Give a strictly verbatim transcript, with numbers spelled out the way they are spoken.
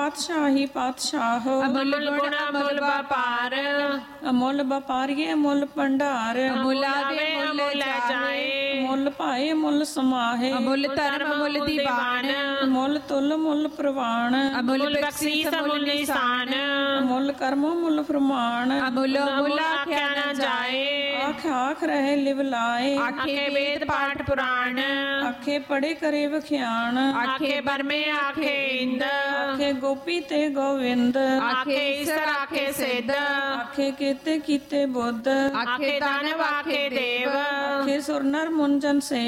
ਪਾਤਸ਼ਾਹੀ ਪਾਤਸ਼ਾਹ। ਅਮੁੱਲ ਗੁਣ ਅਮੁੱਲ ਵਪਾਰ, ਅਮੁੱਲ ਵਪਾਰੀਏ ਅਮੁੱਲ ਭੰਡਾਰ। ਅਮੁੱਲ ਆਵੇ ਅਮੁੱਲ ਲੈ ਜਾਏ, ਮੁੱਲ ਭਾਏ ਮੁੱਲ ਸਮਾਹੇ। ਅਮੁੱਲ ਧਰਮ ਅਮੁੱਲ ਦੀਵਾਨ, ਮੁੱਲ ਤੁਲ ਮੁੱਲ ਪ੍ਰਵਾਨ। ਅਮੁੱਲ ਬਖਸ਼ੀਸ ਅਮੁੱਲ ਨਿਸ਼ਾਨ, ਮੁੱਲ ਕਰਮੋ ਮੁੱਲ ਫਰਮਾਨ। ਅਮੁੱਲ ਅਮੁੱਲ ਆਖਿਆ ਨਾ ਜਾਏ, ਆਖ ਆਖ ਰਹੇ ਲਿਵ ਲਾਏ। ਆਖੇ ਵੇਦ ਪਾਠ ਪੁਰਾਣ, ਆਖੇ ਪੜੇ ਕਰੇ ਵਖਿਆਣ। ਆਖੇ ਬਰਮੇ ਆਖੇ ਇੰਦ, ਆਖੇ ਗੋਪੀ ਤੇ ਗੋਵਿੰਦ। ਆਖੇ ਈਸਰ ਆਖੇ ਸਿੱਧ, ਆਖੇ ਕੀਤੇ ਕੀਤੇ ਬੁੱਧ। ਆਖੇ ਦਾਨਵ ਆਖੇ ਦੇਵ, ਆਖੇ ਸੁਰ ਨਰ ਮੁੰਜਨ ਸੇ।